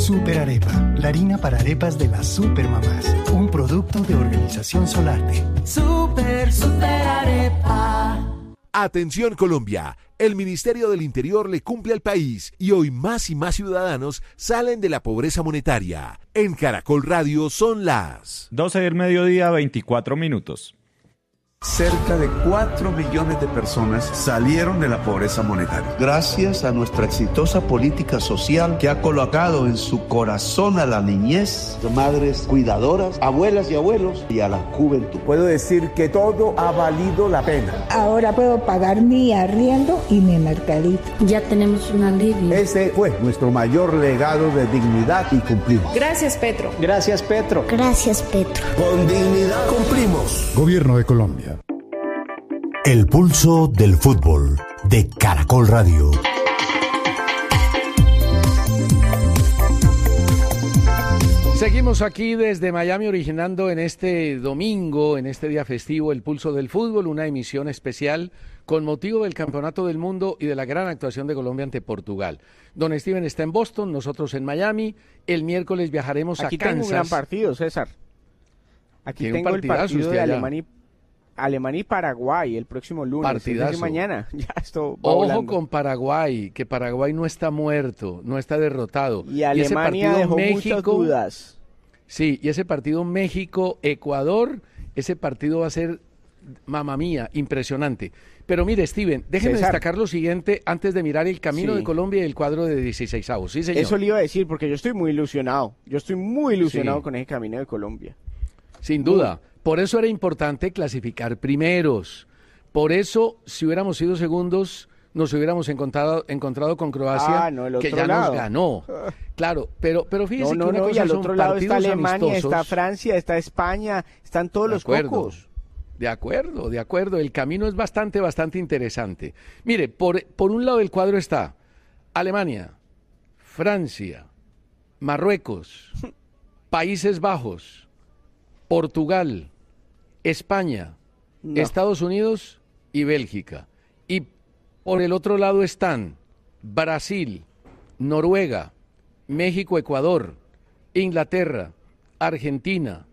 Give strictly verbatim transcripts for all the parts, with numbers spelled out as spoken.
Super Arepa, la harina para arepas de las supermamás. Un producto de Organización Solarte. Super, super arepa. Atención Colombia, el Ministerio del Interior le cumple al país y hoy más y más ciudadanos salen de la pobreza monetaria. En Caracol Radio son las doce del mediodía, veinticuatro minutos. Cerca de cuatro millones de personas salieron de la pobreza monetaria. Gracias a nuestra exitosa política social que ha colocado en su corazón a la niñez, madres cuidadoras, abuelas y abuelos y a la juventud. Puedo decir que todo ha valido la pena. Ahora puedo pagar mi arriendo y mi mercadito. Ya tenemos un alivio. Ese fue nuestro mayor legado de dignidad y cumplimos. Gracias, Petro. Gracias, Petro. Gracias, Petro. Con dignidad cumplimos. Gobierno de Colombia. El pulso del fútbol de Caracol Radio. Seguimos aquí desde Miami originando en este domingo, en este día festivo, el pulso del fútbol, una emisión especial con motivo del Campeonato del Mundo y de la gran actuación de Colombia ante Portugal. Don Steven está en Boston, nosotros en Miami. El miércoles viajaremos aquí a Kansas. Aquí tengo un gran partido, César. Aquí tengo el partido de Alemania y Alemania y Paraguay el próximo lunes. Partidazo. Mañana. Ya esto va Ojo volando. con Paraguay, que Paraguay no está muerto, no está derrotado. Y Alemania y dejó México, muchas dudas. Sí, y ese partido México-Ecuador, ese partido va a ser, mamá mía, impresionante. Pero mire, Steven, déjeme César. destacar lo siguiente antes de mirar el camino sí. de Colombia y el cuadro de dieciseisavos. Sí, señor. Eso le iba a decir, porque yo estoy muy ilusionado. Yo estoy muy ilusionado sí. con ese camino de Colombia. Sin duda. Muy. Por eso era importante clasificar primeros. Por eso, si hubiéramos sido segundos, nos hubiéramos encontrado, encontrado con Croacia, ah, no, el otro que ya lado. nos ganó. Claro, pero, pero fíjese no, no, que una no, cosa y al son otro lado está Alemania, amistosos. está Francia, está España, están todos de los acuerdo, cocos. De acuerdo, de acuerdo. El camino es bastante, bastante interesante. Mire, por, por un lado del cuadro está Alemania, Francia, Marruecos, Países Bajos, Portugal, España, no. Estados Unidos y Bélgica. Y por el otro lado están Brasil, Noruega, México, Ecuador, Inglaterra, Argentina,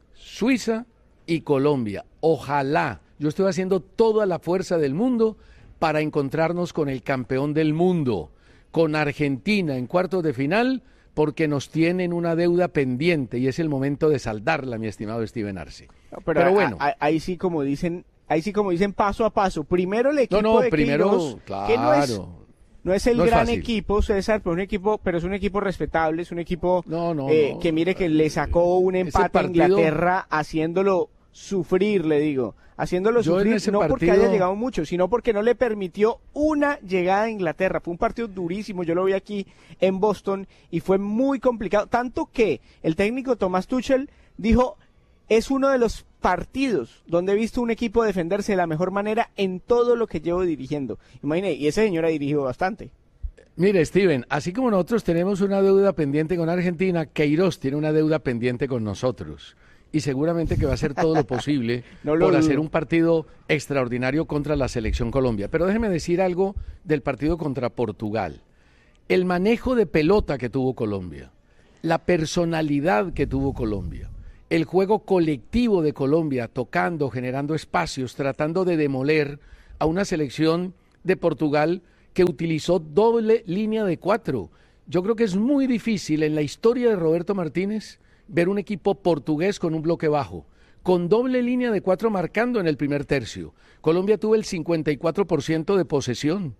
Suiza y Colombia. Ojalá, yo estoy haciendo toda la fuerza del mundo para encontrarnos con el campeón del mundo, con Argentina en cuartos de final, porque nos tienen una deuda pendiente y es el momento de saldarla, mi estimado Steven Arce. No, pero pero bueno, a, a, ahí sí como dicen, ahí sí como dicen paso a paso. Primero el equipo no, no, de primero, Queiroz, claro, que no es, no es el no gran es equipo, César, pero un equipo, pero es un equipo respetable, es un equipo no, no, eh, no. que mire que le sacó un empate partido... a Inglaterra haciéndolo sufrir, le digo, haciéndolo Yo sufrir, no partido... porque haya llegado mucho, sino porque no le permitió una llegada a Inglaterra. Fue un partido durísimo, yo lo vi aquí en Boston y fue muy complicado, tanto que el técnico Thomas Tuchel dijo, es uno de los partidos donde he visto un equipo defenderse de la mejor manera en todo lo que llevo dirigiendo. Imagine, y ese señor ha dirigido bastante. Mire, Steven, así como nosotros tenemos una deuda pendiente con Argentina, Queiroz tiene una deuda pendiente con nosotros. Y seguramente que va a hacer todo lo posible no lo por dudo. hacer un partido extraordinario contra la Selección Colombia. Pero déjeme decir algo del partido contra Portugal. El manejo de pelota que tuvo Colombia, la personalidad que tuvo Colombia, el juego colectivo de Colombia, tocando, generando espacios, tratando de demoler a una selección de Portugal que utilizó doble línea de cuatro. Yo creo que es muy difícil en la historia de Roberto Martínez ver un equipo portugués con un bloque bajo, con doble línea de cuatro marcando en el primer tercio. Colombia tuvo el cincuenta y cuatro por ciento de posesión.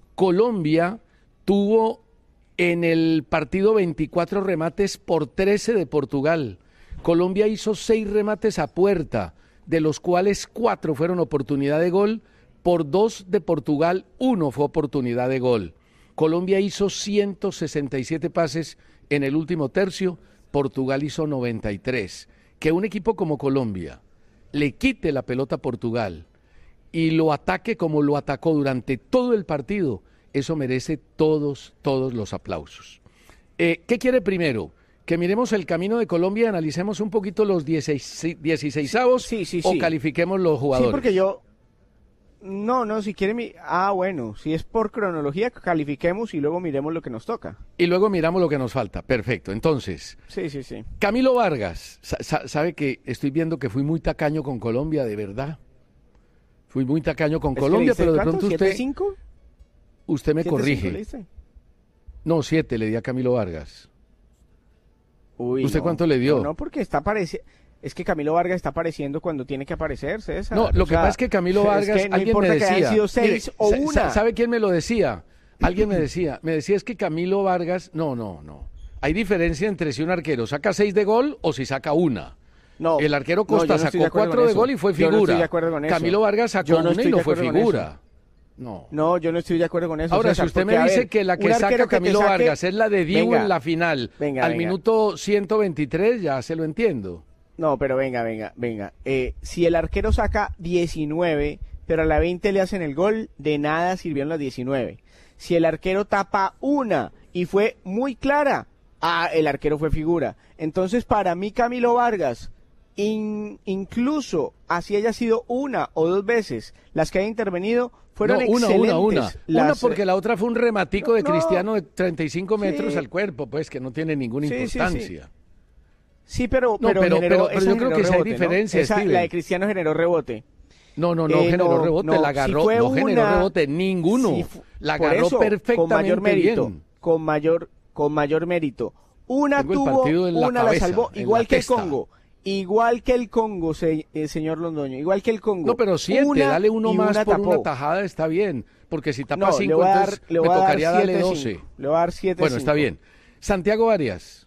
Colombia tuvo en el partido veinticuatro remates por trece de Portugal. Colombia hizo seis remates a puerta, de los cuales cuatro fueron oportunidad de gol, por dos de Portugal, uno fue oportunidad de gol. Colombia hizo ciento sesenta y siete pases en el último tercio, Portugal hizo noventa y tres. Que un equipo como Colombia le quite la pelota a Portugal y lo ataque como lo atacó durante todo el partido, eso merece todos, todos los aplausos. Eh, ¿Qué quiere primero? ¿Que miremos el camino de Colombia y analicemos un poquito los dieciséisavos sí, sí, sí. o califiquemos los jugadores? Sí, porque yo, No, no, si quiere mi... Ah, bueno, si es por cronología, califiquemos y luego miremos lo que nos toca. Y luego miramos lo que nos falta. Perfecto. Entonces, sí, sí, sí. Camilo Vargas, sa- sabe que estoy viendo que fui muy tacaño con Colombia, de verdad. Fui muy tacaño con ¿Es Colombia, pero de cuánto? pronto usted... ¿siete cinco? Usted me ¿siete corrige. cinco le diste? No, siete le di a Camilo Vargas. Uy, ¿Usted no, cuánto le dio? No, no, porque está apareciendo... Es que Camilo Vargas está apareciendo cuando tiene que aparecer, César. No, lo o que sea, pasa es que Camilo Vargas, es que no alguien importa me que decía, hayan sido seis mire, o sa- una. sa- ¿sabe quién me lo decía? Alguien me decía, me decía es que Camilo Vargas, no, no, no. Hay diferencia entre si un arquero saca seis de gol o si saca una. No, El arquero no, yo Costa no estoy de sacó acuerdo cuatro con de eso. gol y fue Yo no figura. estoy de acuerdo con eso. Camilo Vargas sacó Yo no una estoy y no de fue acuerdo con figura. No. No, yo no estoy de acuerdo con eso. Ahora, César, si usted porque, me a dice ver, que la que un saca arquero que te Camilo saque- Vargas es la de Dibu Venga, en la final, venga, al venga. minuto ciento veintitrés, ya se lo entiendo. No, pero venga, venga, venga. Eh, si el arquero saca diecinueve, pero a la veinte le hacen el gol, de nada sirvieron las diecinueve. Si el arquero tapa una y fue muy clara, ah, el arquero fue figura. Entonces, para mí, Camilo Vargas, in- incluso así haya sido una o dos veces las que haya intervenido, fueron No, una, excelentes. una, una. Las- Una porque la otra fue un rematico de No, Cristiano de treinta y cinco metros Sí. al cuerpo, pues que no tiene ninguna Sí, sí, sí. importancia. Sí, pero, No, pero, pero- generó, pero- pero esa yo creo generó que sí hay rebote, ¿no? diferencia, Esa, Steven. la de Cristiano generó rebote. No, no, no Eh, generó no, rebote, no, la agarró, si fue no generó una- rebote, ninguno. si fu- la por agarró eso, perfectamente con mayor mérito, bien. con mayor, con mayor mérito. Una Tengo el tuvo, partido en la una cabeza, la salvó, en igual la que el testa. Congo, igual que el Congo, se- eh, señor Londoño, igual que el Congo. No, pero siete, Una dale uno y más una por tapó. una tajada está bien, porque si tapa No, le cinco, voy a dar, entonces le me voy a dar tocaría darle siete, doce. cinco. Le voy a dar siete, Bueno, cinco. está bien. Santiago Arias.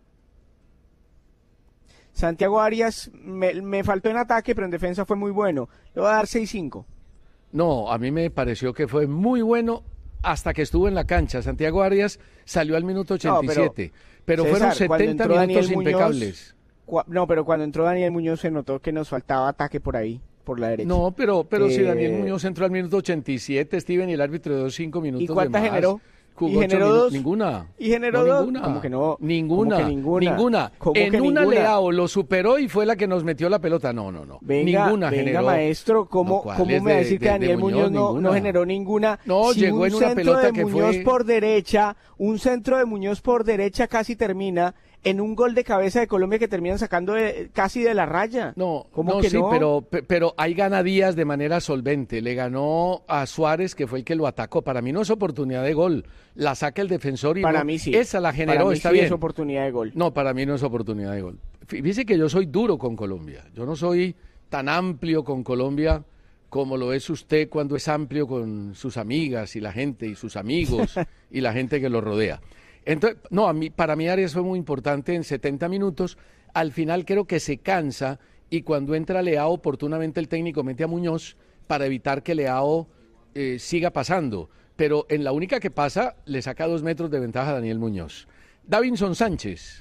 Santiago Arias me, me faltó en ataque, pero en defensa fue muy bueno. Le voy a dar seis cinco. No, a mí me pareció que fue muy bueno hasta que estuvo en la cancha. Santiago Arias salió al minuto ochenta y siete, pero, pero César, fueron cuando setenta entró minutos Daniel Muñoz, impecables. cua- no, pero cuando entró Daniel Muñoz se notó que nos faltaba ataque por ahí, por la derecha. No, pero, pero si Eh, Daniel Muñoz entró al minuto ochenta y siete, Steven, y el árbitro dio cinco minutos ¿Y cuántas de más. generó? Jugó ¿Y ocho generó minu- dos? Ninguna. ¿Y generó No, dos? Ninguna. ¿Cómo que no? Ninguna. ¿Cómo que ninguna? Ninguna. ¿Cómo en que una ninguna? Leao lo superó y fue la que nos metió la pelota. No, no, no. Venga, ninguna venga, generó. maestro, ¿cómo, No, ¿cuál ¿cómo es me va a de- decir de- que de Daniel Muñoz, no, ninguna? no generó ninguna? No, Si llegó un en una centro pelota de que Muñoz fue- por derecha, un centro de Muñoz por derecha casi termina en un gol de cabeza de Colombia que terminan sacando de- casi de la raya. No, ¿Cómo no, que sí, no? pero, pe- pero ahí gana Díaz de manera solvente. Le ganó a Suárez, que fue el que lo atacó. Para mí no es oportunidad de gol. La saca el defensor y Para no- mí sí. esa la Para generó, mí está sí bien. es oportunidad de gol. No, para mí no es oportunidad de gol. Fíjese que yo soy duro con Colombia. Yo no soy tan amplio con Colombia como lo es usted cuando es amplio con sus amigas y la gente y sus amigos y la gente que lo rodea. Entonces, no, a mí, para mí Arias fue muy importante en setenta minutos. Al final creo que se cansa y cuando entra Leao, oportunamente el técnico mete a Muñoz para evitar que Leao eh, siga pasando. Pero en la única que pasa, le saca dos metros de ventaja a Daniel Muñoz. Davinson Sánchez.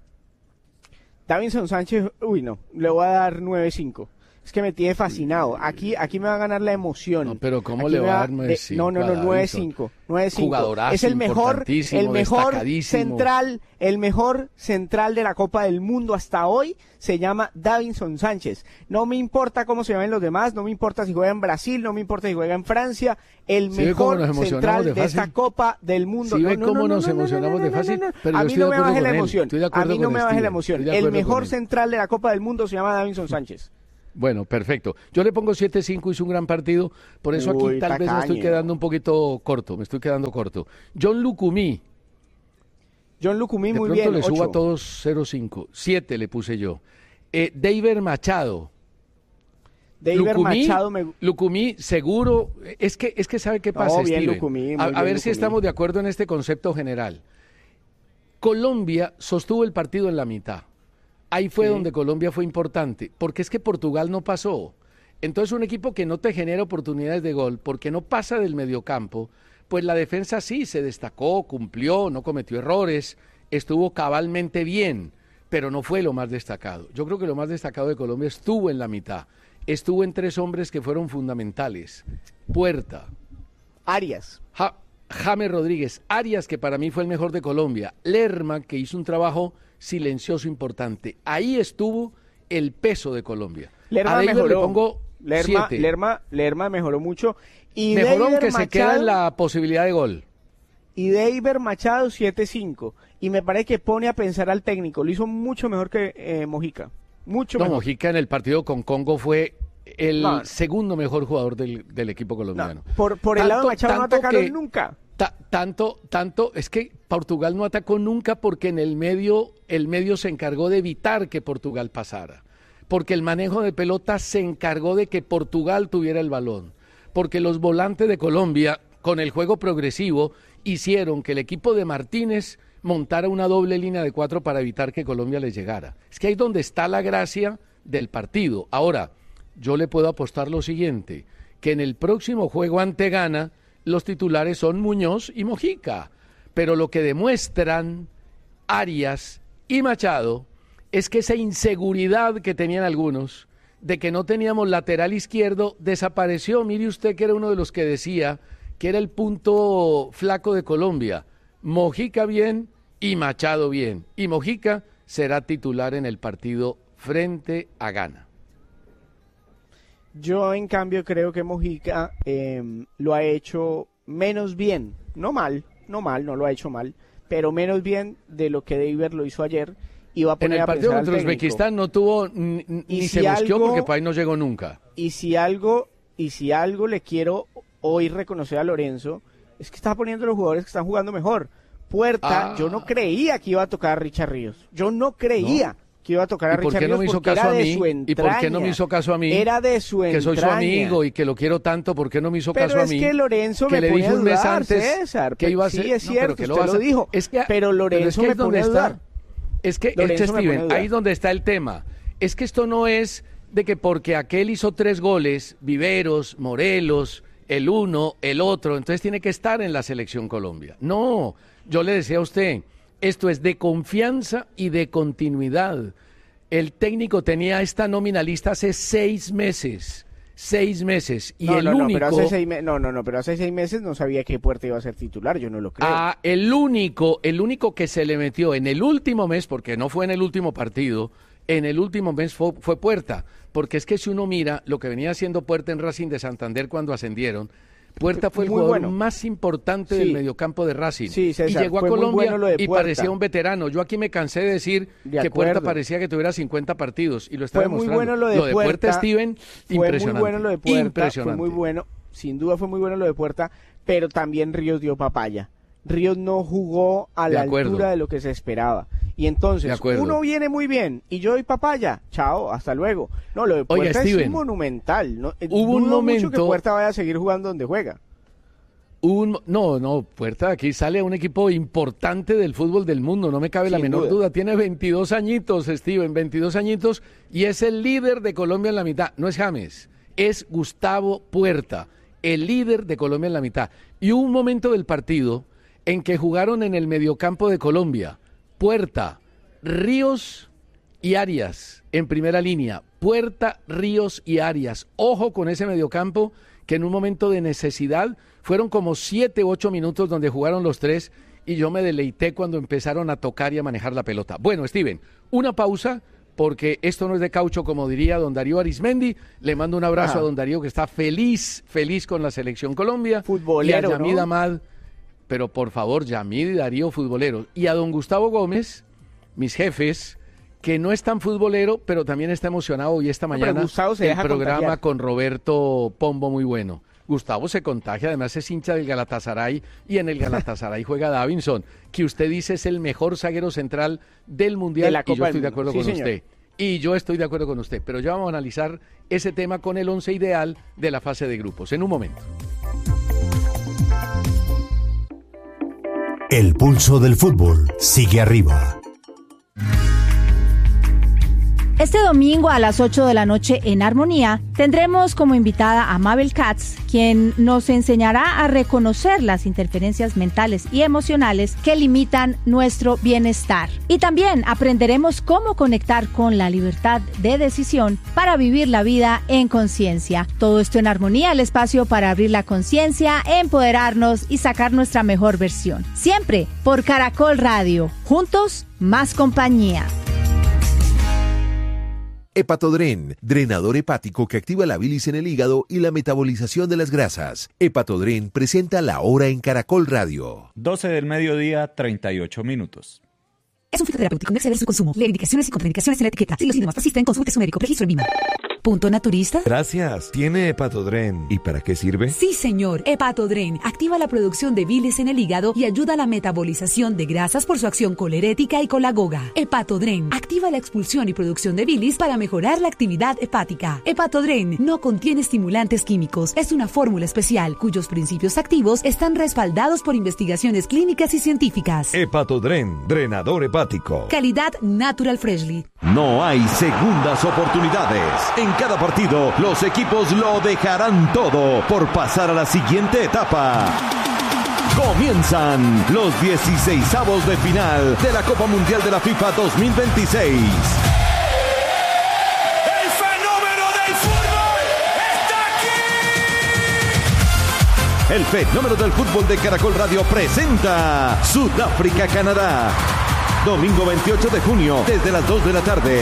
Davinson Sánchez, uy no, le voy a dar nueve cinco. Es que me tiene fascinado. Aquí, aquí me va a ganar la emoción. No, pero ¿cómo Aquí le me va a va dar nueve de- cinco No, no, a no, nueve Davinson? cinco. nueve cinco. Jugadorazo, Es el mejor, importantísimo, el mejor destacadísimo. central, el mejor central de la Copa del Mundo hasta hoy se llama Davinson Sánchez. No me importa cómo se llamen los demás, no me importa si juega en Brasil, no me importa si juega en Francia. El ¿Sí ve cómo mejor nos emocionamos central de de, esta fácil? Copa del Mundo. ¿Sí No, ve no, cómo no, no, nos no, no, emocionamos no, de no, no, fácil? no, no. Pero A yo mí estoy no de me acuerdo baje la con él, emoción. estoy de A acuerdo mí no con me baje Steven, la emoción. estoy de El acuerdo mejor con él. central de la Copa del Mundo se llama Davinson Sánchez. Bueno, perfecto. Yo le pongo siete cinco, hizo un gran partido, por eso aquí Uy, tal vez me estoy tacaño. quedando un poquito corto, me estoy quedando corto. John Lucumí, John Lucumí de muy pronto bien, le subo ocho. a todos cero cinco, siete le puse yo. Eh, David Machado. David Lucumí, Machado me... Lucumí, seguro, es que, es que sabe qué No, pasa, bien Steven? Lucumí, muy a, a bien ver si Lucumí. estamos de acuerdo en este concepto general. Colombia sostuvo el partido en la mitad. Ahí fue Sí. donde Colombia fue importante, porque es que Portugal no pasó. Entonces un equipo que no te genera oportunidades de gol, porque no pasa del mediocampo, pues la defensa sí se destacó, cumplió, no cometió errores, estuvo cabalmente bien, pero no fue lo más destacado. Yo creo que lo más destacado de Colombia estuvo en la mitad, estuvo en tres hombres que fueron fundamentales. Puerta, Arias. Ja- James Rodríguez, Arias, que para mí fue el mejor de Colombia, Lerma, que hizo un trabajo silencioso importante. Ahí estuvo el peso de Colombia. Lerma a David mejoró. le pongo Lerma, siete. Lerma, Lerma mejoró mucho. Y Mejoró Deiber aunque se Machado, queda en la posibilidad de gol. Y Deiber Machado siete cinco. Y me parece que pone a pensar al técnico. Lo hizo mucho mejor que eh, Mojica. Mucho no, mejor. Mojica en el partido con Congo fue el no. segundo mejor jugador del, del equipo colombiano. No, por por tanto, el lado de Machado no atacaron que, nunca. Ta, tanto, tanto, es que Portugal no atacó nunca porque en el medio, el medio se encargó de evitar que Portugal pasara. Porque el manejo de pelota se encargó de que Portugal tuviera el balón. Porque los volantes de Colombia, con el juego progresivo, hicieron que el equipo de Martínez montara una doble línea de cuatro para evitar que Colombia les llegara. Es que ahí es donde está la gracia del partido. Ahora, yo le puedo apostar lo siguiente, que en el próximo juego ante Ghana, los titulares son Muñoz y Mojica. Pero lo que demuestran Arias y Machado es que esa inseguridad que tenían algunos de que no teníamos lateral izquierdo desapareció. Mire usted que era uno de los que decía que era el punto flaco de Colombia. Mojica bien y Machado bien. Y Mojica será titular en el partido frente a Ghana. Yo, en cambio, creo que Mojica eh, lo ha hecho menos bien. No mal, no mal, no lo ha hecho mal, pero menos bien de lo que Deiber lo hizo ayer. Y va a poner en el partido contra Uzbekistán no tuvo ni, ni si se mosqueó algo, porque para ahí no llegó nunca. Y si algo, y si algo le quiero hoy reconocer a Lorenzo, es que está poniendo a los jugadores que están jugando mejor. Puerta, ah. yo no creía que iba a tocar a Richard Ríos. Yo no creía ¿No? que iba a tocar a Richard Ríos no porque era de a mí? su entraña. ¿Y por qué no me hizo caso a mí? Era de su entraña. Que soy su amigo y que lo quiero tanto, ¿por qué no me hizo pero caso a mí? Pero es que Lorenzo que me le pone dije un mes antes César, que iba a ser... Sí, es cierto, no, pero usted lo, lo dijo. Es que, pero Lorenzo pero es que me pone a dudar. Es que, es que Steven, ahí es donde está el tema. Es que esto no es de que porque aquel hizo tres goles, Viveros, Morelos, el uno, el otro, entonces tiene que estar en la selección Colombia. No, yo le decía a usted, esto es de confianza y de continuidad. El técnico tenía esta nómina lista hace seis meses, seis meses, y no, el no, no, único... Pero hace seis me... No, no, no, pero hace seis meses no sabía que Puerta iba a ser titular, yo no lo creo. Ah, el único, el único que se le metió en el último mes, porque no fue en el último partido, en el último mes fue, fue Puerta, porque es que si uno mira lo que venía haciendo Puerta en Racing de Santander cuando ascendieron, Puerta fue el muy jugador bueno. más importante sí. del mediocampo de Racing. Sí, César, y llegó a fue Colombia muy bueno y parecía un veterano. Yo aquí me cansé de decir de que Puerta parecía que tuviera cincuenta partidos y lo está fue demostrando. Muy bueno lo de, lo de Puerta, Puerta, Steven, fue impresionante. Muy bueno lo de Puerta, impresionante. Fue muy bueno, sin duda fue muy bueno lo de Puerta, pero también Ríos dio papaya. Ríos no jugó a la altura de lo que se esperaba. Y entonces, uno viene muy bien y yo doy papaya, chao, hasta luego. No, lo de Puerta Oiga, es monumental. No, hubo un momento mucho que Puerta vaya a seguir jugando donde juega. Un, no, no, Puerta aquí sale a un equipo importante del fútbol del mundo, no me cabe Sin la menor duda. duda. Tiene veintidós añitos, Steven, veintidós añitos, y es el líder de Colombia en la mitad. No es James, es Gustavo Puerta, el líder de Colombia en la mitad. Y hubo un momento del partido en que jugaron en el mediocampo de Colombia, Puerta, Ríos y Arias en primera línea. Puerta, Ríos y Arias. Ojo con ese mediocampo que en un momento de necesidad fueron como siete u ocho minutos donde jugaron los tres y yo me deleité cuando empezaron a tocar y a manejar la pelota. Bueno, Steven, una pausa porque esto no es de caucho, como diría don Darío Arismendi. Le mando un abrazo Ajá. a don Darío que está feliz, feliz con la selección Colombia. Futbolero, y a Yamid ¿no? Amad, pero por favor, Yamid y Darío, futboleros. Y a don Gustavo Gómez, mis jefes, que no es tan futbolero, pero también está emocionado hoy esta mañana se el programa contagiar. con Roberto Pombo, muy bueno. Gustavo se contagia, además es hincha del Galatasaray y en el Galatasaray juega Davinson, que usted dice es el mejor zaguero central del Mundial, de y yo estoy de acuerdo sí, con señor. usted. Y yo estoy de acuerdo con usted, pero ya vamos a analizar ese tema con el once ideal de la fase de grupos, en un momento. El pulso del fútbol sigue arriba. Este domingo a las ocho de la noche en Armonía tendremos como invitada a Mabel Katz, quien nos enseñará a reconocer las interferencias mentales y emocionales que limitan nuestro bienestar. Y también aprenderemos cómo conectar con la libertad de decisión para vivir la vida en conciencia. Todo esto en Armonía, el espacio para abrir la conciencia, empoderarnos y sacar nuestra mejor versión. Siempre por Caracol Radio. Juntos, más compañía. Hepatodren, drenador hepático que activa la bilis en el hígado y la metabolización de las grasas. Hepatodren presenta La Hora en Caracol Radio. doce del mediodía, treinta y ocho minutos. Es un fitoterapéutico, no exceder su consumo. Lee indicaciones y contraindicaciones en la etiqueta. Si los síntomas persisten, consulte su médico. Registro en Vima. ¿Punto naturista? Gracias. ¿Tiene Hepatodren? ¿Y para qué sirve? Sí, señor. Hepatodren activa la producción de bilis en el hígado y ayuda a la metabolización de grasas por su acción colerética y colagoga. Hepatodren activa la expulsión y producción de bilis para mejorar la actividad hepática. Hepatodren no contiene estimulantes químicos. Es una fórmula especial cuyos principios activos están respaldados por investigaciones clínicas y científicas. Hepatodren, drenador hepático. Calidad Natural Freshly. No hay segundas oportunidades. En cada partido, los equipos lo dejarán todo por pasar a la siguiente etapa. Comienzan los dieciseisavos de final de la Copa Mundial de la FIFA dos mil veintiséis. ¡El fenómeno del fútbol está aquí! El fenómeno del fútbol de Caracol Radio presenta Sudáfrica-Canadá. Domingo veintiocho de junio, desde las dos de la tarde.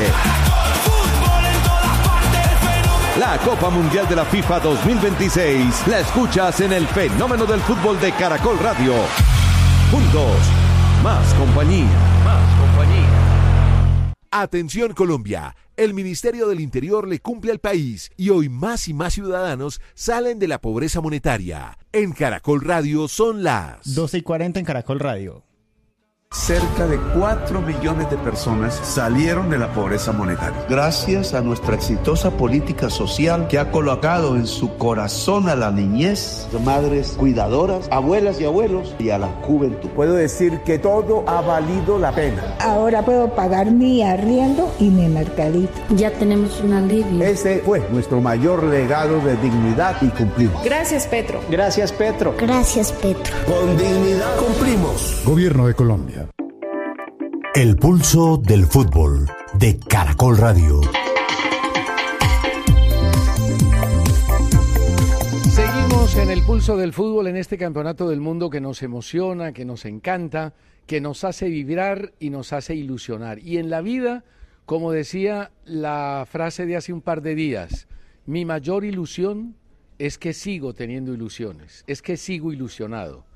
La Copa Mundial de la FIFA dos mil veintiséis la escuchas en el fenómeno del fútbol de Caracol Radio. Juntos, más compañía. Más compañía. Atención Colombia, el Ministerio del Interior le cumple al país y hoy más y más ciudadanos salen de la pobreza monetaria. En Caracol Radio son las doce y cuarenta en Caracol Radio. Cerca de cuatro millones de personas salieron de la pobreza monetaria. Gracias a nuestra exitosa política social que ha colocado en su corazón a la niñez, madres cuidadoras, abuelas y abuelos y a la juventud. Puedo decir que todo ha valido la pena. Ahora puedo pagar mi arriendo y mi mercadito. Ya tenemos un alivio. Ese fue nuestro mayor legado de dignidad y cumplimos. Gracias, Petro. Gracias, Petro. Gracias, Petro. Con dignidad cumplimos. Gobierno de Colombia. El pulso del fútbol de Caracol Radio. Seguimos en el pulso del fútbol en este campeonato del mundo que nos emociona, que nos encanta, que nos hace vibrar y nos hace ilusionar. Y en la vida, como decía la frase de hace un par de días, mi mayor ilusión es que sigo teniendo ilusiones, es que sigo ilusionado.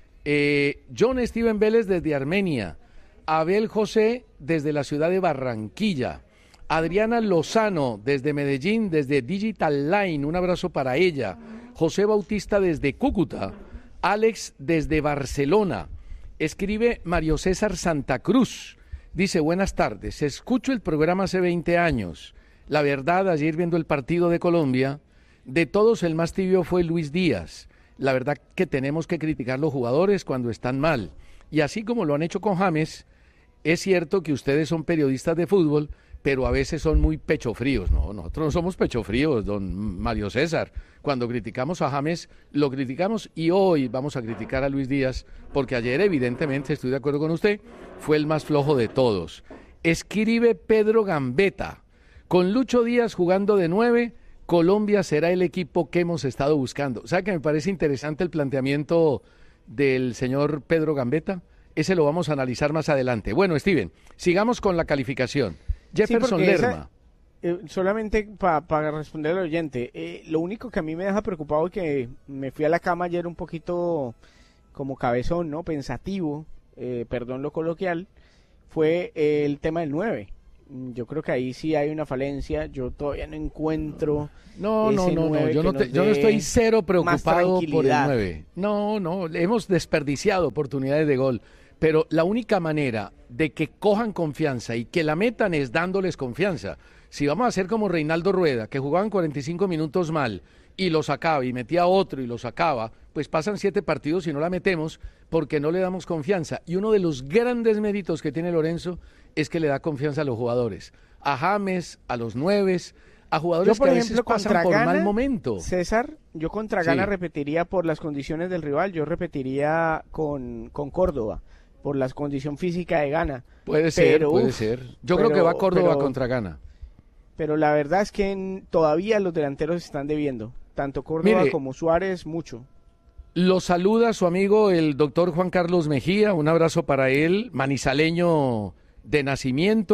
Eh, John Steven Vélez desde Armenia, Abel José desde la ciudad de Barranquilla, Adriana Lozano desde Medellín, desde Digital Line, un abrazo para ella, José Bautista desde Cúcuta, Alex desde Barcelona, escribe Mario César Santa Cruz, dice buenas tardes, escucho el programa hace veinte años, la verdad ayer viendo el partido de Colombia, de todos el más tibio fue Luis Díaz, la verdad que tenemos que criticar los jugadores cuando están mal, y así como lo han hecho con James, es cierto que ustedes son periodistas de fútbol, pero a veces son muy pechofríos. No, nosotros no somos pechofríos, don Mario César. Cuando criticamos a James, lo criticamos y hoy vamos a criticar a Luis Díaz, porque ayer evidentemente, estoy de acuerdo con usted, fue el más flojo de todos. Escribe Pedro Gambetta, con Lucho Díaz jugando de nueve, Colombia será el equipo que hemos estado buscando. ¿Sabe que me parece interesante el planteamiento del señor Pedro Gambetta? Ese lo vamos a analizar más adelante. Bueno, Steven, sigamos con la calificación. Jefferson sí, Lerma. Esa, eh, solamente para pa responder al oyente, eh, lo único que a mí me deja preocupado es que me fui a la cama ayer un poquito como cabezón, ¿no? Pensativo, eh, perdón lo coloquial, fue eh, el tema del nueve. Yo creo que ahí sí hay una falencia, yo todavía no encuentro... No, no, no, no, yo no, te, yo no estoy cero preocupado por el nueve. No, no, hemos desperdiciado oportunidades de gol, pero la única manera de que cojan confianza y que la metan es dándoles confianza. Si vamos a hacer como Reinaldo Rueda, que jugaban cuarenta y cinco minutos mal y lo sacaba y metía otro y lo sacaba, pues pasan siete partidos y no la metemos porque no le damos confianza. Y uno de los grandes méritos que tiene Lorenzo es que le da confianza a los jugadores, a James, a los nueves, a jugadores yo, por que ejemplo, a veces pasan por Gana, mal momento. César, yo contra Gana sí. repetiría por las condiciones del rival, yo repetiría con, con Córdoba, por la condición física de Gana. Puede ser, pero, puede uf, ser. Yo pero, creo que va Córdoba pero, contra Gana. Pero la verdad es que en, todavía los delanteros están debiendo, tanto Córdoba Mire, como Suárez, mucho. Lo saluda su amigo el doctor Juan Carlos Mejía, un abrazo para él, manizaleño de nacimiento,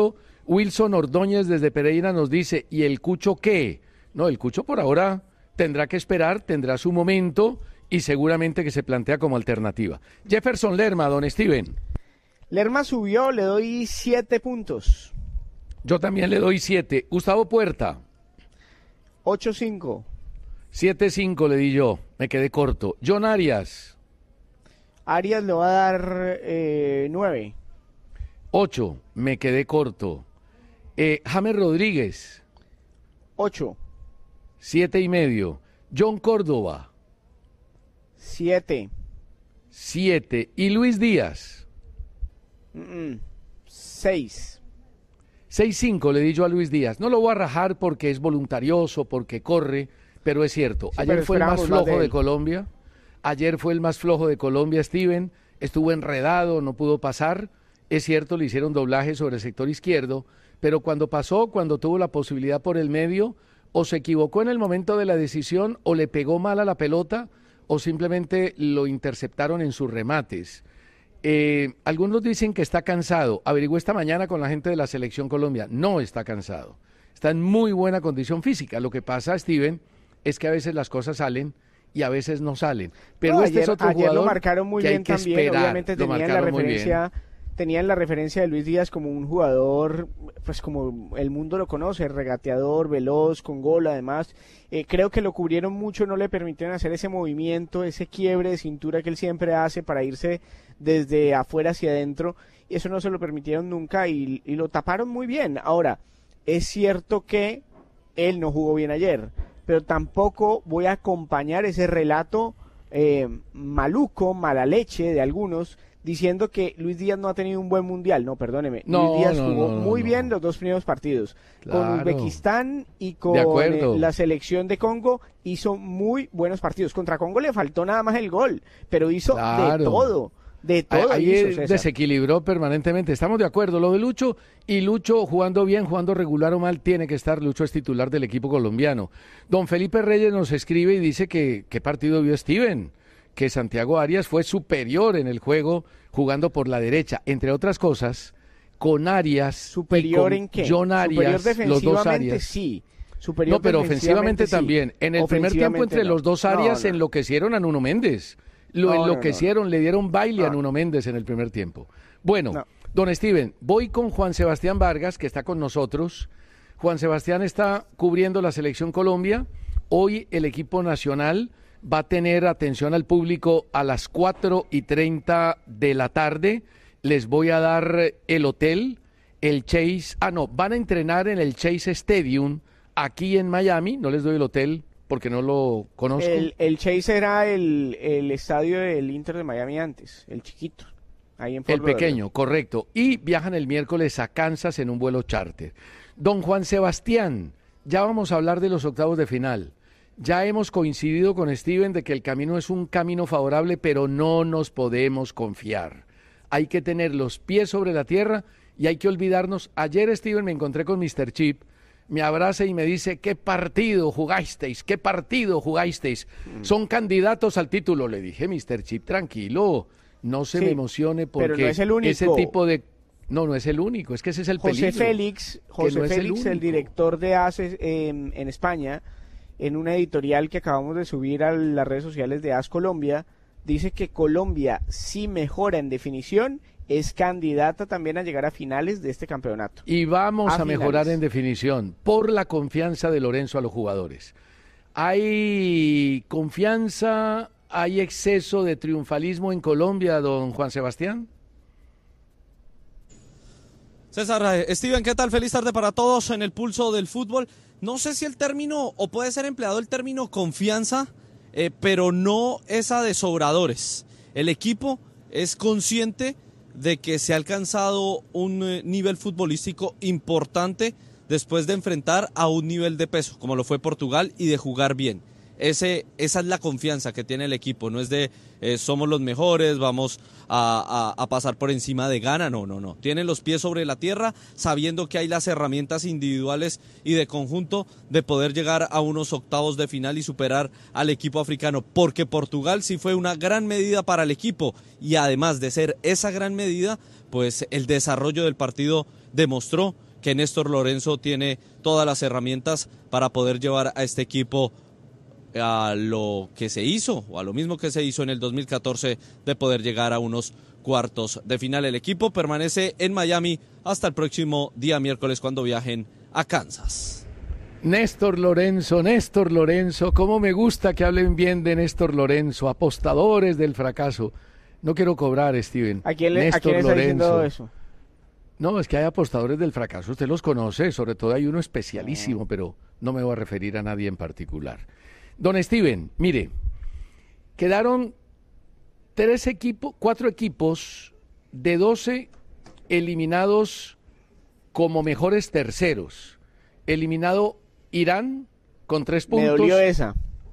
Wilson Ordóñez desde Pereira nos dice, ¿y el Cucho qué? No, el Cucho por ahora tendrá que esperar, tendrá su momento y seguramente que se plantea como alternativa. Jefferson Lerma, don Steven. Lerma subió, le doy siete puntos. Yo también le doy siete. Gustavo Puerta. ocho cinco. siete cinco le di yo, me quedé corto. John Arias. Arias le va a dar eh, nueve. ocho, me quedé corto. Eh, James Rodríguez. ocho. siete y medio. John Córdoba. siete. siete. Y Luis Díaz. seis. seis cinco le di yo a Luis Díaz. No lo voy a rajar porque es voluntarioso, porque corre, pero es cierto. Sí, Ayer fue el más flojo de, de Colombia. Ayer fue el más flojo de Colombia, Steven. Estuvo enredado, no pudo pasar. Es cierto, le hicieron doblaje sobre el sector izquierdo, pero cuando pasó, cuando tuvo la posibilidad por el medio, o se equivocó en el momento de la decisión, o le pegó mal a la pelota, o simplemente lo interceptaron en sus remates. Eh, algunos dicen que está cansado. Averigué esta mañana con la gente de la Selección Colombia. No está cansado. Está en muy buena condición física. Lo que pasa, Steven, es que a veces las cosas salen y a veces no salen. Pero no, este ayer, es otro ayer jugador lo marcaron muy que bien hay que también. esperar. Obviamente Lo tenían la marcaron muy referencia, bien. tenían la referencia de Luis Díaz como un jugador, pues como el mundo lo conoce, regateador, veloz, con gol además. Eh, creo que lo cubrieron mucho, no le permitieron hacer ese movimiento, ese quiebre de cintura que él siempre hace para irse desde afuera hacia adentro. Y eso no se lo permitieron nunca y, y lo taparon muy bien. Ahora, es cierto que él no jugó bien ayer, pero tampoco voy a acompañar ese relato eh, maluco, mala leche de algunos, diciendo que Luis Díaz no ha tenido un buen mundial. No, perdóneme. No, Luis Díaz no, jugó no, no, muy no. bien los dos primeros partidos. Claro. Con Uzbekistán y con De acuerdo. eh, la selección de Congo hizo muy buenos partidos. Contra Congo le faltó nada más el gol, pero hizo Claro. de todo. De todo Ahí hizo, César. desequilibró permanentemente. Estamos de acuerdo. Lo de Lucho, y Lucho jugando bien, jugando regular o mal, tiene que estar. Lucho es titular del equipo colombiano. Don Felipe Reyes nos escribe y dice que qué partido vio Steven, que Santiago Arias fue superior en el juego jugando por la derecha, entre otras cosas, con Arias ¿Superior y con en qué? John Arias, Superior los dos defensivamente, Arias. sí. Superior No, pero ofensivamente sí. también. En el primer tiempo entre Ofensivamente los dos no. Arias No, no. enloquecieron a Nuno Méndez. Lo No, no, enloquecieron, le dieron baile a No. Nuno Méndez en el primer tiempo. Bueno, No. don Steven, voy con Juan Sebastián Vargas, que está con nosotros. Juan Sebastián está cubriendo la Selección Colombia. Hoy el equipo nacional va a tener atención al público a las cuatro y treinta de la tarde. Les voy a dar el hotel, el Chase. Ah, no, van a entrenar en el Chase Stadium aquí en Miami. No les doy el hotel porque no lo conozco. El, el Chase era el, el estadio del Inter de Miami antes, el chiquito. Ahí en Fort El pequeño, correcto. Y viajan el miércoles a Kansas en un vuelo charter. Don Juan Sebastián, ya vamos a hablar de los octavos de final. Ya hemos coincidido con Steven de que el camino es un camino favorable, pero no nos podemos confiar. Hay que tener los pies sobre la tierra y hay que olvidarnos. Ayer, Steven, me encontré con mister Chip, me abraza y me dice, ¿qué partido jugasteis? ¿Qué partido jugasteis? Mm. Son candidatos al título. Le dije, mister Chip, tranquilo, no se sí, me emocione porque pero no es el único. Ese tipo de... No, no es el único, es que ese es el José peligro. Félix, José no Félix, el, el director de A S eh, en España, en una editorial que acabamos de subir a las redes sociales de A S Colombia, dice que Colombia, si mejora en definición, es candidata también a llegar a finales de este campeonato. Y vamos a, a mejorar en definición por la confianza de Lorenzo a los jugadores. ¿Hay confianza, hay exceso de triunfalismo en Colombia, don Juan Sebastián? César, eh, Steven, ¿qué tal? Feliz tarde para todos en el pulso del fútbol. No sé si el término, o puede ser empleado el término confianza, eh, pero no esa de sobradores. El equipo es consciente de que se ha alcanzado un eh, nivel futbolístico importante después de enfrentar a un nivel de peso, como lo fue Portugal, y de jugar bien. Ese, esa es la confianza que tiene el equipo, no es de eh, somos los mejores, vamos a, a, a pasar por encima de Ghana, no, no, no. Tienen los pies sobre la tierra, sabiendo que hay las herramientas individuales y de conjunto de poder llegar a unos octavos de final y superar al equipo africano, porque Portugal sí fue una gran medida para el equipo y además de ser esa gran medida, pues el desarrollo del partido demostró que Néstor Lorenzo tiene todas las herramientas para poder llevar a este equipo a lo que se hizo, o a lo mismo que se hizo en el dos mil catorce, de poder llegar a unos cuartos de final. El equipo permanece en Miami hasta el próximo día miércoles, cuando viajen a Kansas. Néstor Lorenzo, Néstor Lorenzo, cómo me gusta que hablen bien de Néstor Lorenzo, apostadores del fracaso. No quiero cobrar, Steven. ¿A quién le, Néstor ¿a quién está Lorenzo. diciendo eso? No, es que hay apostadores del fracaso, usted los conoce, sobre todo hay uno especialísimo, pero no me voy a referir a nadie en particular. Don Steven, mire, quedaron tres equipos, cuatro equipos de doce eliminados como mejores terceros. Eliminado Irán con tres puntos. Me dolió esa.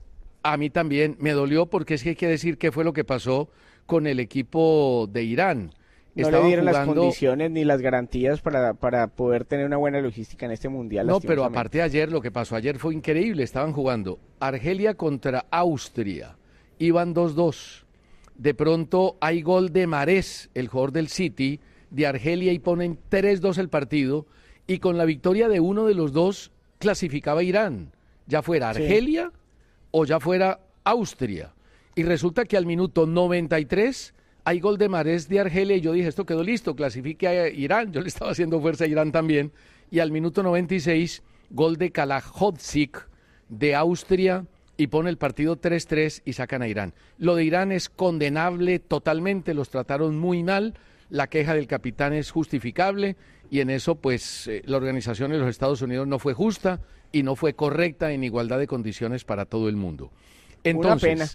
A mí también me dolió, porque es que hay que decir qué fue lo que pasó con el equipo de Irán. No Estaban le dieron jugando... las condiciones ni las garantías para, para poder tener una buena logística en este mundial. No, pero aparte de ayer, lo que pasó ayer fue increíble. Estaban jugando Argelia contra Austria. Iban dos dos. De pronto hay gol de Mahrez, el jugador del City, de Argelia, y ponen tres dos el partido. Y con la victoria de uno de los dos clasificaba Irán. Ya fuera Argelia sí. o ya fuera Austria. Y resulta que al minuto noventa y tres... hay gol de Mahrez de Argelia, y yo dije, esto quedó listo, clasifique a Irán. Yo le estaba haciendo fuerza a Irán también. Y al minuto noventa y seis, gol de Kalahodzik de Austria, y pone el partido tres tres y sacan a Irán. Lo de Irán es condenable totalmente, los trataron muy mal, la queja del capitán es justificable, y en eso pues eh, la organización de los Estados Unidos no fue justa y no fue correcta en igualdad de condiciones para todo el mundo. Entonces, una pena.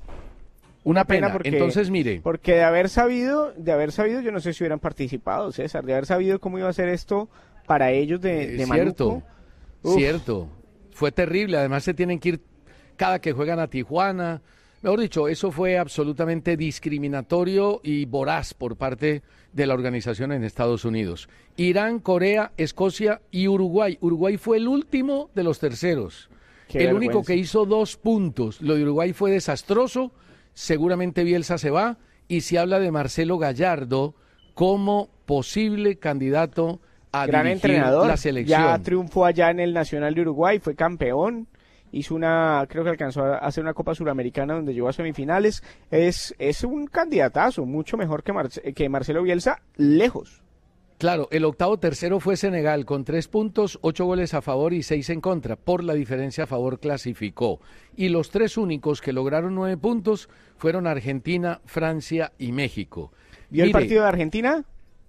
Una pena, pena porque, entonces mire. Porque de haber sabido, de haber sabido, yo no sé si hubieran participado, César, de haber sabido cómo iba a ser esto para ellos de, de Cierto, Maluco. Uf. cierto. Fue terrible, además se tienen que ir cada que juegan a Tijuana. Mejor dicho, eso fue absolutamente discriminatorio y voraz por parte de la organización en Estados Unidos. Irán, Corea, Escocia y Uruguay. Uruguay fue el último de los terceros. Qué el vergüenza. único que hizo dos puntos. Lo de Uruguay fue desastroso. Seguramente Bielsa se va, y se habla de Marcelo Gallardo como posible candidato a Gran dirigir entrenador. la selección. Ya triunfó allá en el Nacional de Uruguay, fue campeón, hizo una, creo que alcanzó a hacer una Copa Suramericana donde llegó a semifinales. Es, es un candidatazo, mucho mejor que, Mar que Marcelo Bielsa, lejos. Claro, el octavo tercero fue Senegal, con tres puntos, ocho goles a favor y seis en contra. Por la diferencia a favor clasificó. Y los tres únicos que lograron nueve puntos fueron Argentina, Francia y México. ¿Vio Mire, el partido de Argentina?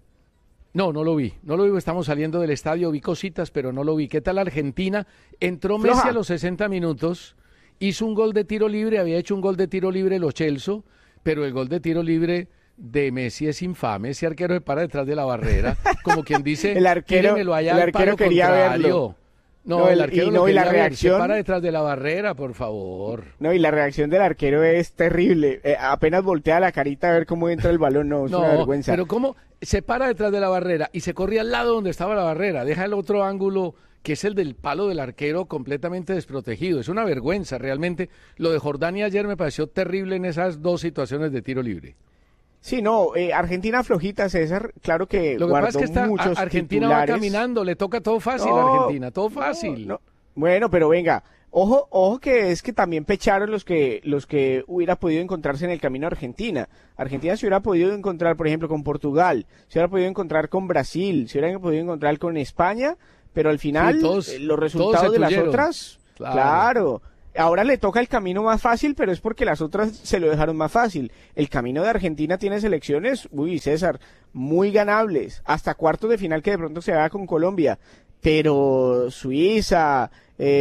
No, no lo vi, no lo vi, estamos saliendo del estadio, vi cositas, pero no lo vi. ¿Qué tal Argentina? Entró Floja. Messi a los sesenta minutos, hizo un gol de tiro libre, había hecho un gol de tiro libre Lo Celso, pero el gol de tiro libre de Messi es infame. Ese arquero se para detrás de la barrera, como quien dice, el arquero, allá el arquero quería contrario. verlo. No, no, el arquero y, no, lo y la ver, reacción se para detrás de la barrera, por favor. No, y la reacción del arquero es terrible. Eh, apenas voltea la carita a ver cómo entra el balón, no, es no, una vergüenza. Pero cómo se para detrás de la barrera y se corre al lado donde estaba la barrera, deja el otro ángulo que es el del palo del arquero completamente desprotegido. Es una vergüenza, realmente. Lo de Jordania ayer me pareció terrible en esas dos situaciones de tiro libre. Sí, no, eh, Argentina flojita, César, claro que Lo que guardó pasa es que está, muchos Argentina titulares. va caminando, le toca todo fácil no, a Argentina, todo fácil. No, no. Bueno, pero venga, ojo, ojo que es que también pecharon los que los que hubiera podido encontrarse en el camino a Argentina. Argentina se hubiera podido encontrar, por ejemplo, con Portugal, se hubiera podido encontrar con Brasil, se hubiera podido encontrar con España, pero al final sí, todos, eh, los resultados de las otras, claro. claro. Ahora le toca el camino más fácil, pero es porque las otras se lo dejaron más fácil. El camino de Argentina tiene selecciones, uy, César, muy ganables, hasta cuartos de final que de pronto se haga con Colombia, pero Suiza,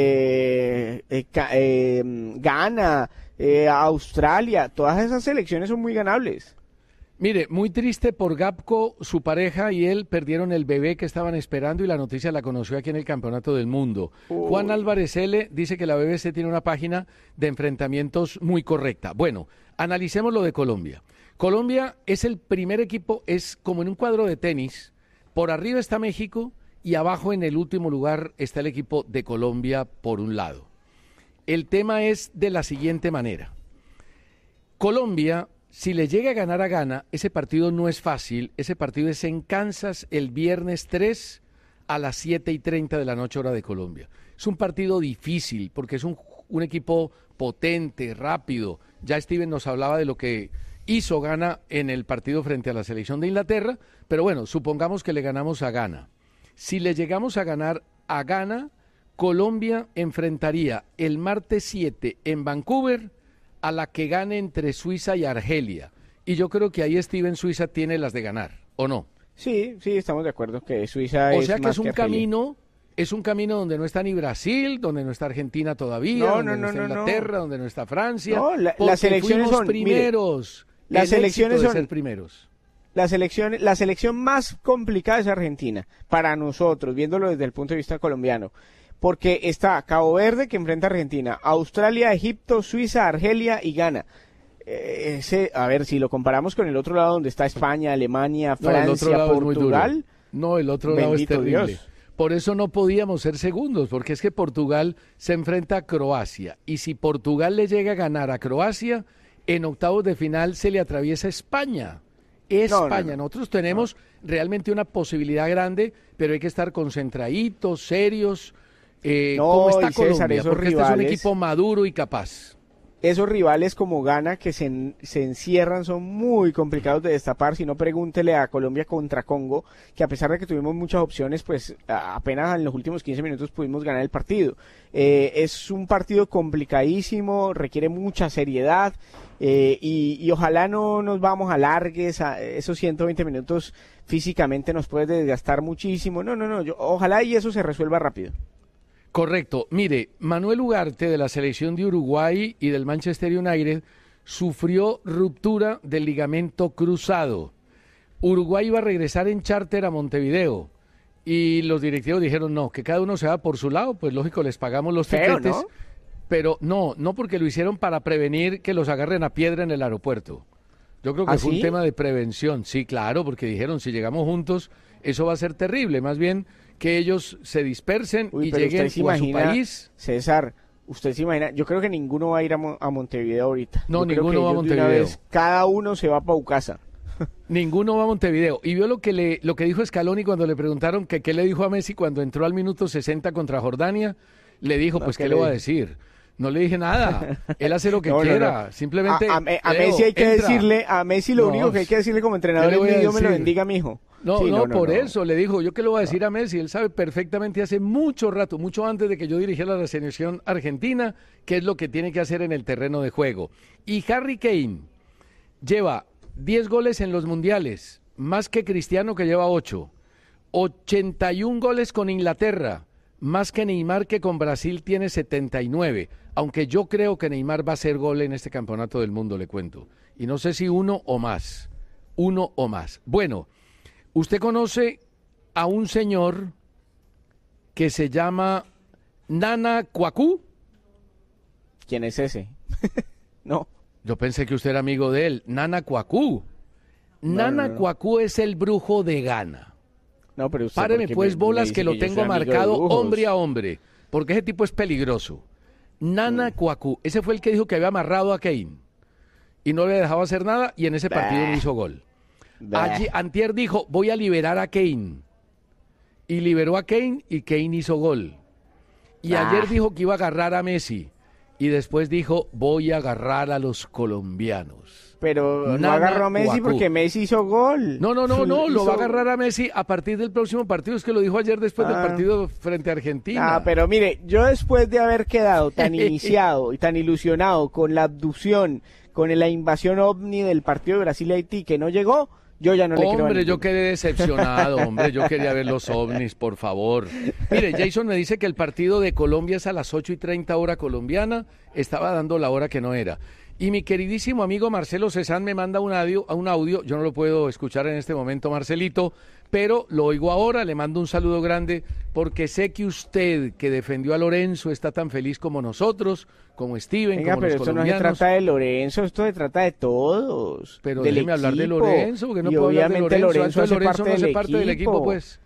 eh, eh, eh, Ghana, eh, Australia, todas esas selecciones son muy ganables. Mire, muy triste por Gapco, su pareja y él perdieron el bebé que estaban esperando, y la noticia la conoció aquí en el Campeonato del Mundo. Uy. Juan Álvarez L. dice que la B B C tiene una página de enfrentamientos muy correcta. Bueno, analicemos lo de Colombia. Colombia es el primer equipo, es como en un cuadro de tenis. Por arriba está México y abajo en el último lugar está el equipo de Colombia por un lado. El tema es de la siguiente manera. Colombia, si le llega a ganar a Ghana, ese partido no es fácil, ese partido es en Kansas el viernes tres a las siete y treinta de la noche hora de Colombia. Es un partido difícil porque es un, un equipo potente, rápido. Ya Steven nos hablaba de lo que hizo Ghana en el partido frente a la selección de Inglaterra, pero bueno, supongamos que le ganamos a Ghana. Si le llegamos a ganar a Ghana, Colombia enfrentaría el martes siete en Vancouver a la que gane entre Suiza y Argelia. Y yo creo que ahí Steven Suiza tiene las de ganar, ¿o no? Sí, sí, estamos de acuerdo que Suiza o es sea que más es un que Argelia. camino, es un camino donde no está ni Brasil, donde no está Argentina todavía, No, donde no, no, no, está no, no. Inglaterra, donde no está Francia. No, la- porque las elecciones fuimos son, primeros. mire, las El elecciones éxito de son- ser primeros. La selección, la selección más complicada es Argentina, para nosotros, viéndolo desde el punto de vista colombiano. Porque está Cabo Verde, que enfrenta a Argentina, Australia, Egipto, Suiza, Argelia y Ghana. Eh, ese, a ver, si lo comparamos con el otro lado donde está España, Alemania, No, el otro Francia, lado es muy duro. Portugal. No, el otro lado es Bendito terrible. Dios. Por eso no podíamos ser segundos, porque es que Portugal se enfrenta a Croacia. Y si Portugal le llega a ganar a Croacia, en octavos de final se le atraviesa España. No, no, España. no. Nosotros tenemos realmente una posibilidad grande, pero hay que estar concentraditos, serios. Eh, No, ¿Cómo está y César, Colombia? esos Porque este es un rivales- equipo maduro y capaz. Esos rivales como Ghana que se, en- se encierran son muy complicados de destapar. Si no, pregúntele a Colombia contra Congo, que a pesar de que tuvimos muchas opciones, pues a- apenas en los últimos quince minutos pudimos ganar el partido. Eh, es un partido complicadísimo, requiere mucha seriedad eh, y, y ojalá no nos vamos a largues, a esos ciento veinte minutos físicamente nos puede desgastar muchísimo. No, no, no, yo, ojalá y eso se resuelva rápido. Correcto. Mire, Manuel Ugarte de la selección de Uruguay y del Manchester United sufrió ruptura del ligamento cruzado. Uruguay iba a regresar en charter a Montevideo y los directivos dijeron no, que cada uno se va por su lado, pues lógico, les pagamos los Feo, tiquetes, ¿no? pero no, no porque lo hicieron para prevenir que los agarren a piedra en el aeropuerto. Yo creo que ¿Ah, fue sí? un tema de prevención, sí, claro, porque dijeron si llegamos juntos, eso va a ser terrible, más bien que ellos se dispersen Uy, y pero lleguen usted se o a su imagina, país. César, usted se imagina, yo creo que ninguno va a ir a, Mon- a Montevideo ahorita. No, Yo creo ninguno que va a ellos de una Montevideo. vez, cada uno se va para Ucasa. Ninguno va a Montevideo. Y vio lo que le lo que dijo Scaloni cuando le preguntaron que qué le dijo a Messi cuando entró al minuto sesenta contra Jordania. Le dijo, No, pues, ¿qué ¿qué le le va a dijo? decir? No le dije nada. Él hace lo que No, no, quiera. no. Simplemente. A, a- a Leo, Messi hay que entra. decirle, a Messi lo No, único que hay que decirle como ¿qué entrenador le es voy a Dios me lo decir? bendiga, mijo. No, Sí, no, por no. eso le dijo, yo qué le voy a decir a Messi, él sabe perfectamente hace mucho rato, mucho antes de que yo dirigiera la selección argentina, qué es lo que tiene que hacer en el terreno de juego. Y Harry Kane lleva diez goles en los mundiales, más que Cristiano que lleva ocho, ochenta y un goles con Inglaterra, más que Neymar que con Brasil tiene setenta y nueve, aunque yo creo que Neymar va a hacer gol en este campeonato del mundo, le cuento. Y no sé si uno o más, uno o más. Bueno, usted conoce a un señor que se llama Nana Kouakou. ¿Quién es ese? No. Yo pensé que usted era amigo de él. Nana Kouakou. No, Nana no, no. Kouakou es el brujo de Ghana. No, pero usted, Páreme ¿por qué pues me- bolas me dice que lo yo tengo soy amigo de marcado brujos? hombre a hombre, porque ese tipo es peligroso. Nana Mm. Kouakou, ese fue el que dijo que había amarrado a Kane y no le dejaba hacer nada y en ese partido no hizo gol. Bah. Allí, antier dijo, voy a liberar a Kane. Y liberó a Kane y Kane hizo gol. Y Ah. ayer dijo que iba a agarrar a Messi. Y después dijo, voy a agarrar a los colombianos. Pero no Nana agarró a Messi Kouakou. porque Messi hizo gol. No, no, no, no, lo Hizo- va a agarrar a Messi a partir del próximo partido. Es que lo dijo ayer después del Ah. partido frente a Argentina. Ah, pero mire, yo después de haber quedado tan iniciado y tan ilusionado con la abducción, con la invasión ovni del partido de Brasil y Haití que no llegó, yo ya no le creo a Hombre, yo ninguno. quedé decepcionado, hombre, yo quería ver los ovnis, por favor. Mire, Jason me dice que el partido de Colombia es a las ocho y treinta hora colombiana, estaba dando la hora que no era. Y mi queridísimo amigo Marcelo Cezán me manda un audio, un audio, yo no lo puedo escuchar en este momento, Marcelito, pero lo oigo ahora, le mando un saludo grande, porque sé que usted, que defendió a Lorenzo, está tan feliz como nosotros, como Steven, Venga, como pero los esto no se colombianos. trata de Lorenzo, esto se trata de todos. Pero del déjeme hablar de equipo. Lorenzo, porque no Y puedo hablar de obviamente Lorenzo. Antes hace Lorenzo parte no hace del parte del equipo, pues.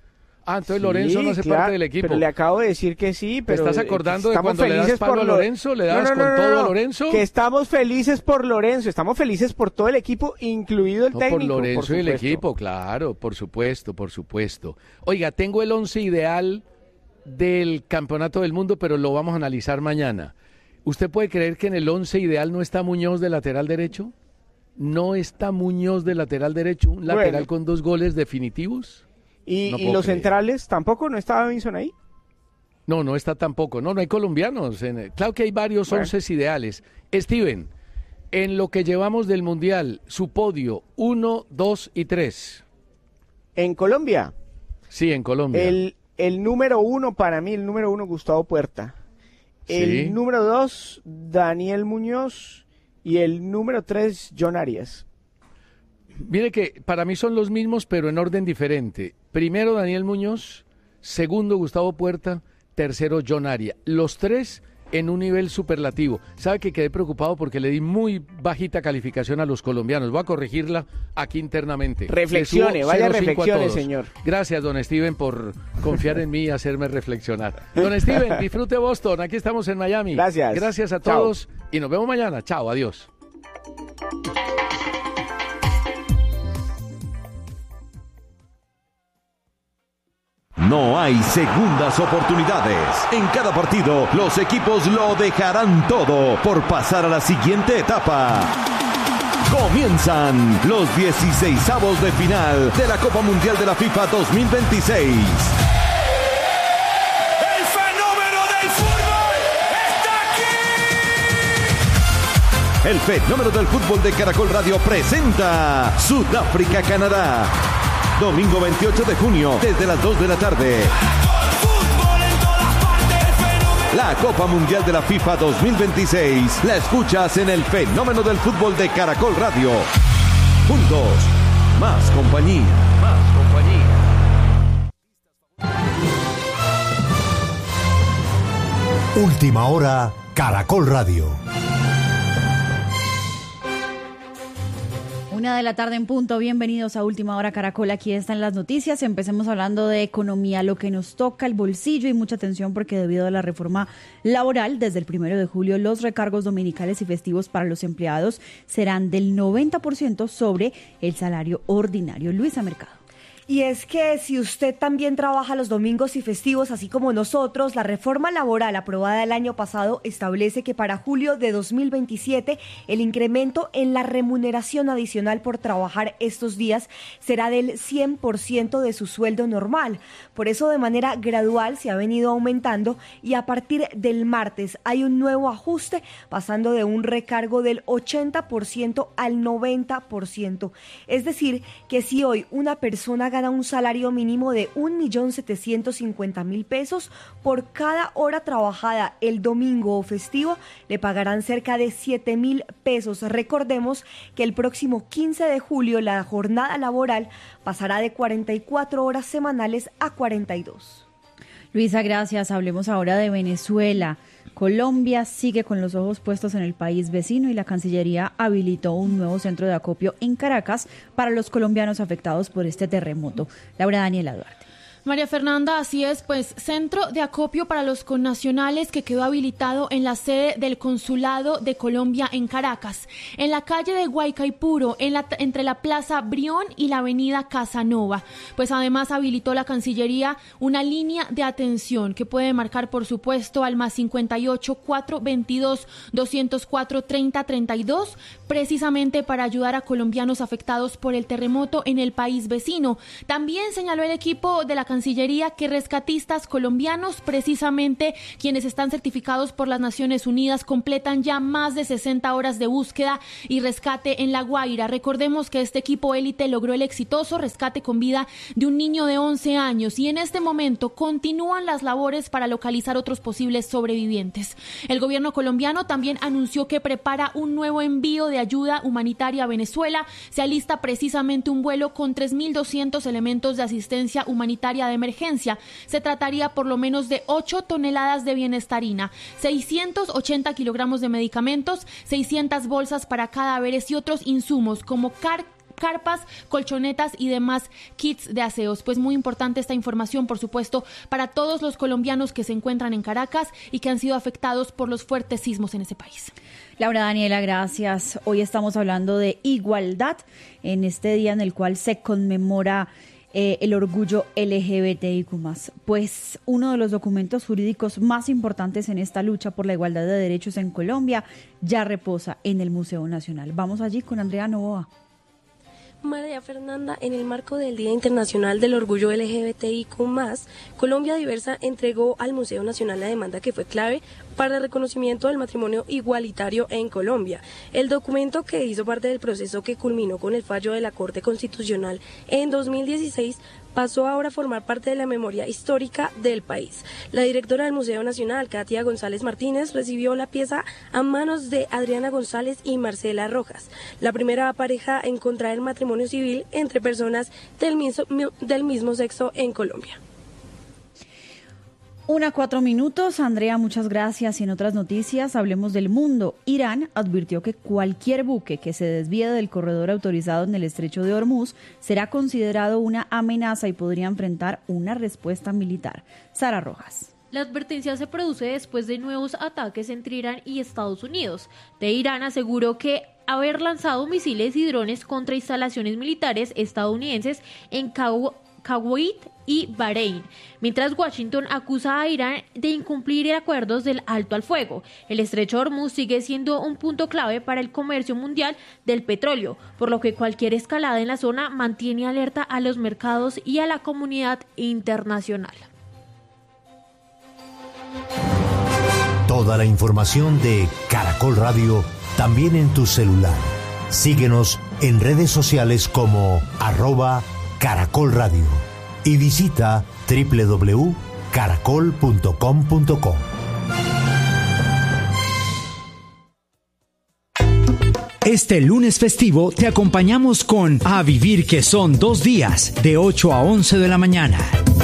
Ah, entonces Lorenzo sí, no hace claro, parte del equipo. Pero le acabo de decir que sí, pero... ¿Te estás acordando de cuando le das palo a Lorenzo? ¿Le dabas no, no, no, con todo no, no, a Lorenzo? Que estamos felices por Lorenzo, estamos felices por todo el equipo, incluido el no, técnico. por Lorenzo por y el equipo, claro, por supuesto, por supuesto. Oiga, tengo el once ideal del Campeonato del Mundo, pero lo vamos a analizar mañana. ¿Usted puede creer que en el once ideal no está Muñoz de lateral derecho? ¿No está Muñoz de lateral derecho? ¿Un lateral bueno. con dos goles definitivos? ¿Y, no ¿y los creer. centrales tampoco? ¿No estaba Vinson ahí? No, no está tampoco. No, no hay colombianos. En, claro que hay varios bueno. once ideales. Steven, en lo que llevamos del Mundial, su podio, uno, dos y tres. ¿En Colombia? Sí, en Colombia. El, el número uno, para mí, el número uno, Gustavo Puerta. El sí. número dos, Daniel Muñoz. Y el número tres, John Arias. Mire que para mí son los mismos, pero en orden diferente. Primero Daniel Muñoz, segundo Gustavo Puerta, tercero John Arias. Los tres en un nivel superlativo. Sabe que quedé preocupado porque le di muy bajita calificación a los colombianos. Voy a corregirla aquí internamente. Reflexione, vaya reflexione, señor. Gracias, don Steven, por confiar en mí y hacerme reflexionar. Don Steven, disfrute Boston. Aquí estamos en Miami. Gracias. Gracias a todos. Chao. Y nos vemos mañana. Chao, adiós. No hay segundas oportunidades. En cada partido, los equipos lo dejarán todo por pasar a la siguiente etapa. Comienzan los dieciseisavos de final de la Copa Mundial de la FIFA dos mil veintiséis. ¡El fenómeno del fútbol está aquí! El fenómeno del fútbol de Caracol Radio presenta Sudáfrica-Canadá. Domingo veintiocho de junio, desde las dos de la tarde. La Copa Mundial de la FIFA dos mil veintiséis la escuchas en el fenómeno del fútbol de Caracol Radio. Juntos, más compañía. Más compañía. Última hora, Caracol Radio. Una de la tarde en punto, bienvenidos a Última Hora Caracol, aquí están las noticias. Empecemos hablando de economía, lo que nos toca el bolsillo y mucha atención porque debido a la reforma laboral, desde el primero de julio los recargos dominicales y festivos para los empleados serán del noventa por ciento sobre el salario ordinario. Luisa Mercado. Y es que si usted también trabaja los domingos y festivos, así como nosotros, la reforma laboral aprobada el año pasado establece que para julio de dos mil veintisiete el incremento en la remuneración adicional por trabajar estos días será del cien por ciento de su sueldo normal. Por eso de manera gradual se ha venido aumentando y a partir del martes hay un nuevo ajuste pasando de un recargo del ochenta por ciento al noventa por ciento. Es decir, que si hoy una persona gana un salario mínimo de un millón setecientos cincuenta mil pesos, por cada hora trabajada el domingo o festivo le pagarán cerca de siete mil pesos. Recordemos que el próximo quince de julio la jornada laboral pasará de cuarenta y cuatro horas semanales a cuarenta y dos. Luisa, gracias. Hablemos ahora de Venezuela. Colombia sigue con los ojos puestos en el país vecino y la Cancillería habilitó un nuevo centro de acopio en Caracas para los colombianos afectados por este terremoto. Laura Daniela Duarte. María Fernanda, así es, pues centro de acopio para los connacionales que quedó habilitado en la sede del Consulado de Colombia en Caracas, en la calle de Guaycaipuro, en la, entre la Plaza Brión y la avenida Casanova. Pues además habilitó la Cancillería una línea de atención que puede marcar, por supuesto, al más cincuenta y ocho, cuatrocientos veintidós, doscientos cuatro, treinta, treinta y dos, precisamente para ayudar a colombianos afectados por el terremoto en el país vecino. También señaló el equipo de la Cancillería que rescatistas colombianos, precisamente quienes están certificados por las Naciones Unidas, completan ya más de sesenta horas de búsqueda y rescate en La Guaira. Recordemos que este equipo élite logró el exitoso rescate con vida de un niño de once años y en este momento continúan las labores para localizar otros posibles sobrevivientes. El gobierno colombiano también anunció que prepara un nuevo envío de ayuda humanitaria a Venezuela. Se alista precisamente un vuelo con tres mil doscientos elementos de asistencia humanitaria de emergencia. Se trataría por lo menos de ocho toneladas de bienestarina, seiscientos ochenta kilogramos de medicamentos, seiscientas bolsas para cadáveres y otros insumos como car carpas, colchonetas y demás kits de aseos. Pues muy importante esta información, por supuesto, para todos los colombianos que se encuentran en Caracas y que han sido afectados por los fuertes sismos en ese país. Laura Daniela, gracias. Hoy estamos hablando de igualdad en este día en el cual se conmemora eh, el orgullo L G B T I Q más. Pues uno de los documentos jurídicos más importantes en esta lucha por la igualdad de derechos en Colombia ya reposa en el Museo Nacional. Vamos allí con Andrea Novoa. María Fernanda, en el marco del Día Internacional del Orgullo L G B T I Q más, Colombia Diversa entregó al Museo Nacional la demanda que fue clave para el reconocimiento del matrimonio igualitario en Colombia. El documento, que hizo parte del proceso que culminó con el fallo de la Corte Constitucional en dos mil dieciséis, pasó ahora a formar parte de la memoria histórica del país. La directora del Museo Nacional, Katia González Martínez, recibió la pieza a manos de Adriana González y Marcela Rojas, la primera pareja en contraer matrimonio civil entre personas del mismo, del mismo sexo en Colombia. Una cuatro minutos. Andrea, muchas gracias. Y en otras noticias, hablemos del mundo. Irán advirtió que cualquier buque que se desvíe del corredor autorizado en el estrecho de Hormuz será considerado una amenaza y podría enfrentar una respuesta militar. Sara Rojas. La advertencia se produce después de nuevos ataques entre Irán y Estados Unidos. De Irán aseguró que haber lanzado misiles y drones contra instalaciones militares estadounidenses en Cabo Kuwait y Bahrein, mientras Washington acusa a Irán de incumplir acuerdos del alto al fuego. El estrecho de Hormuz sigue siendo un punto clave para el comercio mundial del petróleo, por lo que cualquier escalada en la zona mantiene alerta a los mercados y a la comunidad internacional. Toda la información de Caracol Radio también en tu celular. Síguenos en redes sociales como arroba Caracol Radio y visita doble u doble u doble u punto caracol punto com punto co. Este lunes festivo te acompañamos con A Vivir, que son dos días, de ocho a once de la mañana.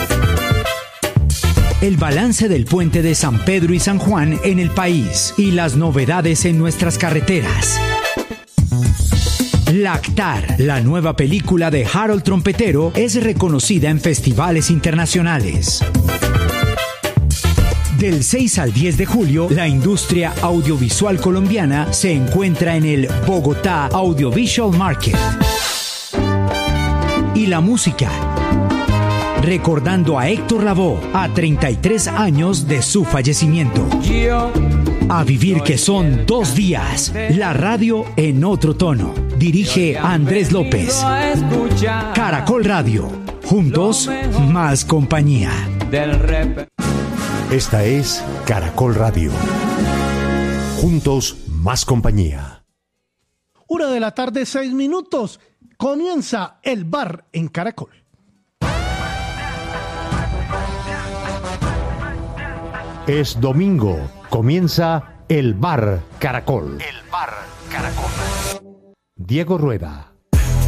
El balance del puente de San Pedro y San Juan en el país y las novedades en nuestras carreteras. Lactar, la nueva película de Harold Trompetero, es reconocida en festivales internacionales. Del seis al diez de julio, la industria audiovisual colombiana se encuentra en el Bogotá Audiovisual Market. Y la música, recordando a Héctor Lavoe a treinta y tres años de su fallecimiento. A Vivir, que son dos días, la radio en otro tono. Dirige Andrés López. Caracol Radio, juntos más compañía. Esta es Caracol Radio, juntos más compañía. Una de la tarde, seis minutos. Comienza el bar en Caracol. Es domingo, comienza el bar Caracol. El bar Caracol. Diego Rueda.